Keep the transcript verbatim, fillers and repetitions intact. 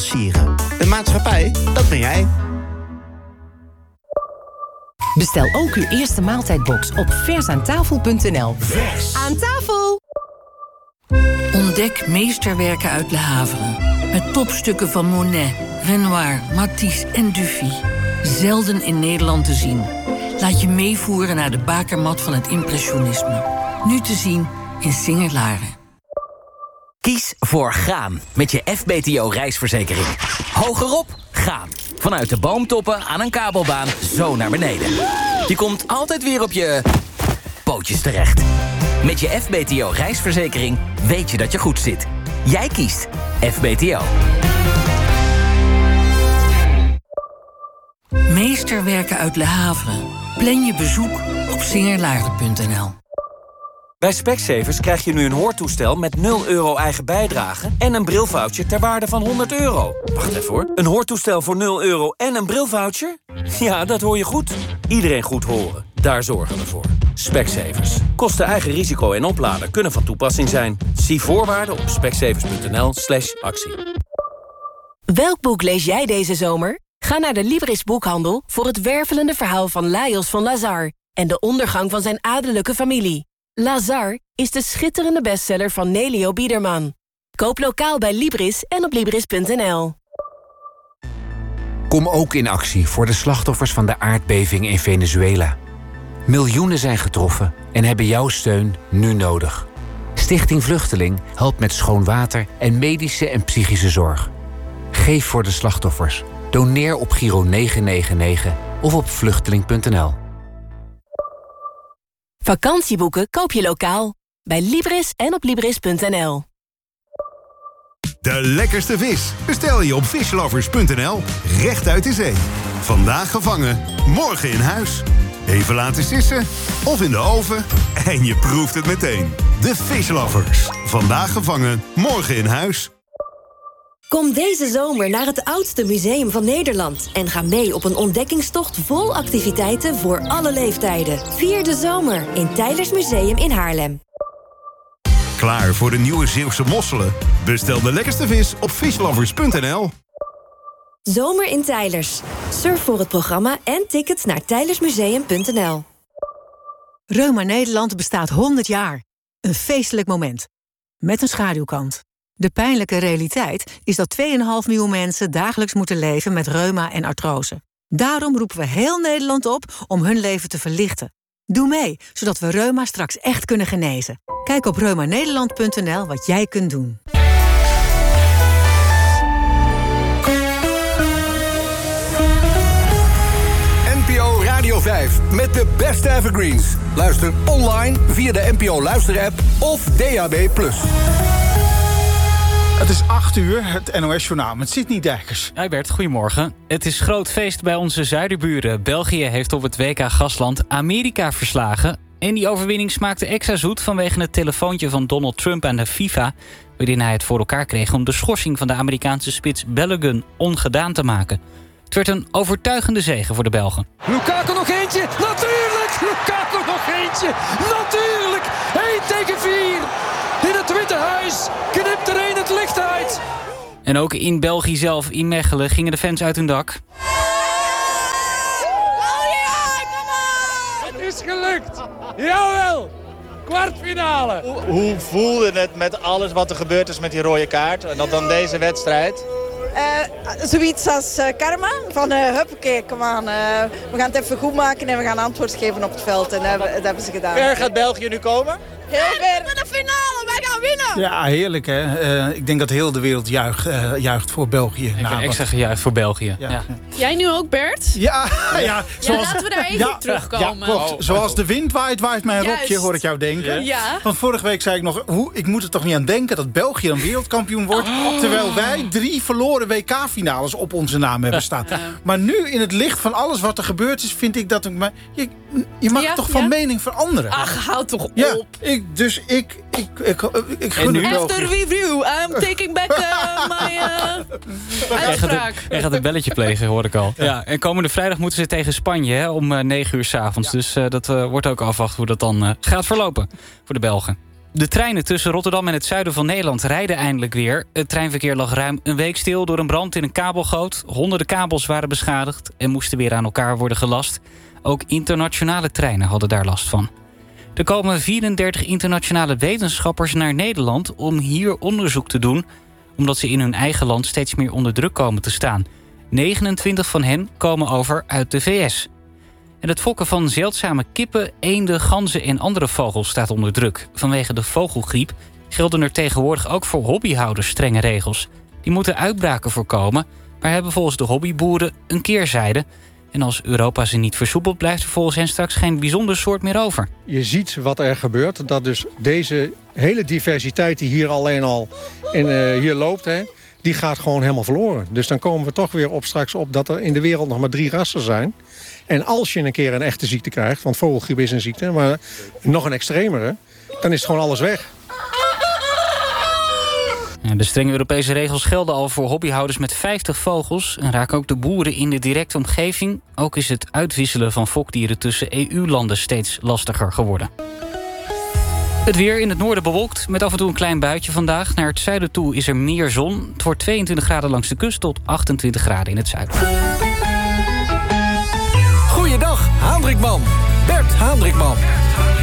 sieren. Een maatschappij, dat ben jij. Bestel ook uw eerste maaltijdbox op versaantafel punt n l. Vers. Aan tafel! Ontdek meesterwerken uit Le Havre. Met topstukken van Monet, Renoir, Matisse en Dufy. Zelden in Nederland te zien. Laat je meevoeren naar de bakermat van het impressionisme. Nu te zien in Singer-Laren. Kies voor gaan met je F B T O-reisverzekering. Hogerop, gaan. Vanuit de boomtoppen aan een kabelbaan zo naar beneden. Je komt altijd weer op je pootjes terecht. Met je F B T O-reisverzekering weet je dat je goed zit. Jij kiest F B T O. Meesterwerken uit Le Havre. Plan je bezoek op singerlaren punt n l. Bij Specsavers krijg je nu een hoortoestel met nul euro eigen bijdrage en een brilvoucher ter waarde van honderd euro. Wacht even hoor. Een hoortoestel voor nul euro en een brilvoucher? Ja, dat hoor je goed. Iedereen goed horen. Daar zorgen we voor. Specsavers. Kosten eigen risico en opladen kunnen van toepassing zijn. Zie voorwaarden op specsavers punt n l slash actie. Welk boek lees jij deze zomer? Ga naar de Libris boekhandel voor het wervelende verhaal van Lajos van Lazar en de ondergang van zijn adellijke familie. Lazar is de schitterende bestseller van Nelio Biederman. Koop lokaal bij Libris en op libris punt n l. Kom ook in actie voor de slachtoffers van de aardbeving in Venezuela. Miljoenen zijn getroffen en hebben jouw steun nu nodig. Stichting Vluchteling helpt met schoon water en medische en psychische zorg. Geef voor de slachtoffers. Doneer op Giro negen negen negen of op vluchteling punt n l. Vakantieboeken koop je lokaal. Bij Libris en op libris punt n l. De lekkerste vis bestel je op fishlovers punt n l. Recht uit de zee. Vandaag gevangen, morgen in huis. Even laten sissen of in de oven en je proeft het meteen. De Fishlovers. Vandaag gevangen, morgen in huis. Kom deze zomer naar het oudste museum van Nederland en ga mee op een ontdekkingstocht vol activiteiten voor alle leeftijden. Vier de zomer in Teylers Museum in Haarlem. Klaar voor de nieuwe Zeeuwse mosselen? Bestel de lekkerste vis op fishlovers punt n l. Zomer in Teylers. Surf voor het programma en tickets naar teylersmuseum punt n l. Reuma Nederland bestaat honderd jaar. Een feestelijk moment. Met een schaduwkant. De pijnlijke realiteit is dat twee komma vijf miljoen mensen dagelijks moeten leven met reuma en artrose. Daarom roepen we heel Nederland op om hun leven te verlichten. Doe mee, zodat we reuma straks echt kunnen genezen. Kijk op reuma nederland punt n l wat jij kunt doen. N P O Radio vijf met de beste evergreens. Luister online via de N P O Luister-app of D A B plus. Het is acht uur, het N O S-journaal met Sidney Dijkers. Hi Bert, goedemorgen. Het is groot feest bij onze zuiderburen. België heeft op het W K Gasland Amerika verslagen. En die overwinning smaakte extra zoet vanwege het telefoontje van Donald Trump aan de FIFA, waarin hij het voor elkaar kreeg om de schorsing van de Amerikaanse spits Balogun ongedaan te maken. Het werd een overtuigende zege voor de Belgen. Lukaku nog eentje, natuurlijk! Lukaku nog eentje, natuurlijk! één tegen vier! In het Witte Huis knipt er een het licht uit. En ook in België zelf, in Mechelen, gingen de fans uit hun dak. Oh ja, kom on! Het is gelukt! Jawel! Kwartfinale! Hoe, hoe voelde het met alles wat er gebeurd is met die rode kaart? En dat dan deze wedstrijd? Uh, zoiets als uh, karma. Van uh, huppakee, kom aan. Uh, we gaan het even goed maken en we gaan antwoord geven op het veld. En dat, dat hebben ze gedaan. Ver gaat België nu komen? Heel ver. Met de finale, wij gaan winnen! Ja, heerlijk hè. Uh, ik denk dat heel de wereld juicht, uh, juicht voor België. Ik nou, heb extra gejuicht voor België. Ja. Ja. Jij nu ook, Bert? Ja, ja. Zoals, ja laten we daar even ja, op terugkomen. Ja, klopt. Oh, zoals de wind waait, waait mijn Juist. rokje, hoor ik jou denken. Ja. Want vorige week zei ik nog, hoe, ik moet er toch niet aan denken dat België dan wereldkampioen wordt. Oh. Terwijl wij drie verloren W K-finales op onze naam hebben staan. Uh. Maar nu, in het licht van alles wat er gebeurd is, vind ik dat ik me... Je, je mag ja, toch van ja? mening veranderen? Ach, houd toch op. Ja, ik, dus ik... Ik, ik, ik, ik gun nu After review, I'm taking back uh, my uh, uitspraak. Jij gaat een belletje plegen, hoor ik al. Ja, en komende vrijdag moeten ze tegen Spanje hè, om uh, negen uur 's avonds. Ja. Dus uh, dat uh, wordt ook afwachten hoe dat dan uh, gaat verlopen voor de Belgen. De treinen tussen Rotterdam en het zuiden van Nederland rijden eindelijk weer. Het treinverkeer lag ruim een week stil door een brand in een kabelgoot. Honderden kabels waren beschadigd en moesten weer aan elkaar worden gelast. Ook internationale treinen hadden daar last van. Er komen vierendertig internationale wetenschappers naar Nederland om hier onderzoek te doen, omdat ze in hun eigen land steeds meer onder druk komen te staan. negenentwintig van hen komen over uit de V S. En het fokken van zeldzame kippen, eenden, ganzen en andere vogels staat onder druk. Vanwege de vogelgriep gelden er tegenwoordig ook voor hobbyhouders strenge regels. Die moeten uitbraken voorkomen, maar hebben volgens de hobbyboeren een keerzijde. En als Europa ze niet versoepelt, blijft er volgens hen straks geen bijzonder soort meer over. Je ziet wat er gebeurt, dat dus deze hele diversiteit die hier alleen al in, uh, hier loopt, hè, die gaat gewoon helemaal verloren. Dus dan komen we toch weer op straks op dat er in de wereld nog maar drie rassen zijn. En als je een keer een echte ziekte krijgt, want vogelgriep is een ziekte, maar nog een extremere, dan is het gewoon alles weg. De strenge Europese regels gelden al voor hobbyhouders met vijftig vogels en raken ook de boeren in de directe omgeving. Ook is het uitwisselen van fokdieren tussen E U-landen steeds lastiger geworden. Het weer in het noorden bewolkt, met af en toe een klein buitje vandaag. Naar het zuiden toe is er meer zon. Het wordt tweeëntwintig graden langs de kust tot achtentwintig graden in het zuiden. Goeiedag, Haandrikman. Bert Haandrikman.